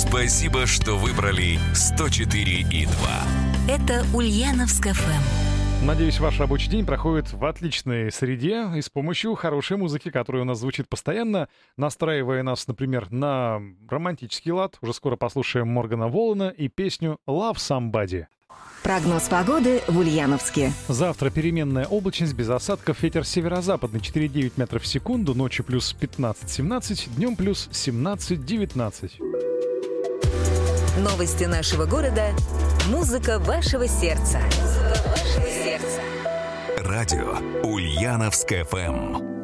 Спасибо, что выбрали 104,2. Это Ульяновск ФМ. Надеюсь, ваш рабочий день проходит в отличной среде и с помощью хорошей музыки, которая у нас звучит постоянно, настраивая нас, например, на романтический лад. Уже скоро послушаем Моргана Волана и песню «Love Somebody». Прогноз погоды в Ульяновске. Завтра переменная облачность, без осадков, ветер северо-западный 4,9 метров в секунду, ночью плюс 15-17, днем плюс 17-19. Новости нашего города. Музыка вашего сердца. Радио Ульяновск ФМ.